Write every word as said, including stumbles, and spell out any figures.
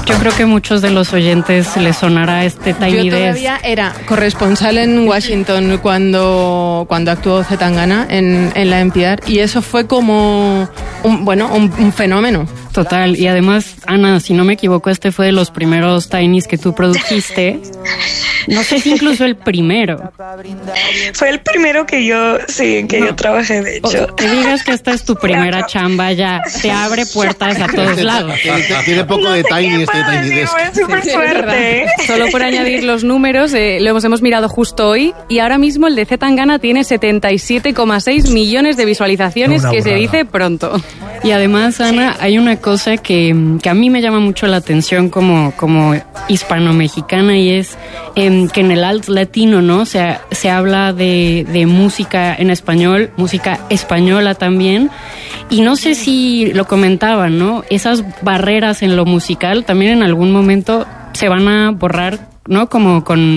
Yo creo que muchos de los oyentes les sonará este Tiny Yo Desk. todavía era corresponsal en Washington cuando, cuando actuó Zetangana en, en la N P R y eso fue como un, bueno, un, un fenómeno. Total, y además, Ana, si no me equivoco, este fue de los primeros Tinys que tú produjiste. No sé si incluso el primero. Fue el primero que yo, sí, que no. yo trabajé, de hecho. O te digas que esta es tu primera chamba, ya te abre puertas a todos lados. Tiene poco no de Tiny este Tiny Desk. Es súper sí, suerte. Solo por añadir los números, eh, lo hemos, hemos mirado justo hoy, y ahora mismo el de Zetangana tiene setenta y siete coma seis millones de visualizaciones, no, que burrada. Se dice pronto. Y además, Ana, sí. hay una cosa que, que a mí me llama mucho la atención como, como hispano-mexicana, y es eh, que en el alt latino, ¿no? O sea, se habla de, de música en español, música española también, y no sé si lo comentaban, ¿no? Esas barreras en lo musical también en algún momento se van a borrar, ¿no? Como con